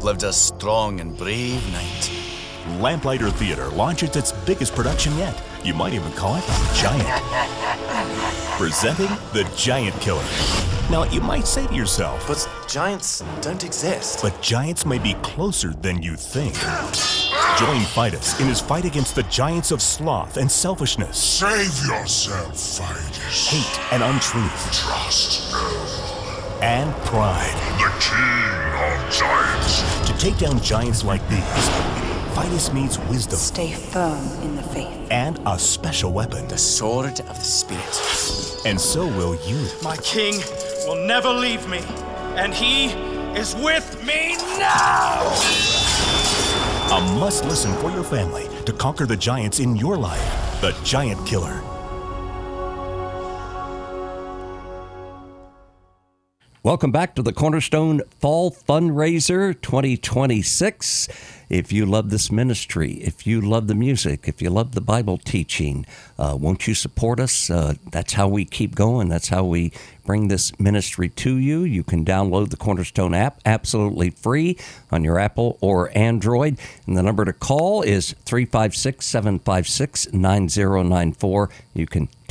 lived a strong and brave knight. Lamplighter Theater launches its biggest production yet. You might even call it Giant. Presenting The Giant Killer. Now, you might say to yourself, but giants don't exist. But giants may be closer than you think. Join Fidus in his fight against the giants of sloth and selfishness. Save yourself, Fidus. Hate and untruth. Trust no one. And pride. The king of giants. To take down giants like these, Fidus needs wisdom. Stay firm in the faith. And a special weapon. The sword of the spirit. And so will you. My king will never leave me, and he is with me now! A must-listen for your family to conquer the giants in your life. The Giant Killer. Welcome back to the Cornerstone Fall Fundraiser 2026. If you love this ministry, if you love the music, if you love the Bible teaching, won't you support us? That's how we keep going. That's how we bring this ministry to you. You can download the Cornerstone app absolutely free on your Apple or Android. And the number to call is 356-756-9094. You can